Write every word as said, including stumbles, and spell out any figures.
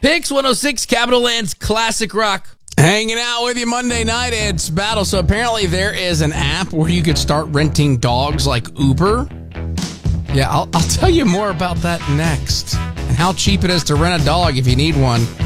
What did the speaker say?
Pix one oh six, Capital Land's Classic Rock. Hanging out with you Monday night, it's Battle. So apparently there is an app where you could start renting dogs like Uber. Yeah, I'll, I'll tell you more about that next. And how cheap it is to rent a dog if you need one.